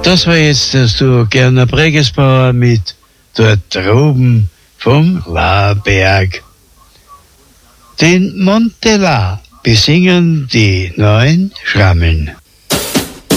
Das war jetzt das Gerner Bregesbauer mit Dort droben vom Laberg. Den Monte La besingen die neuen Schrammeln.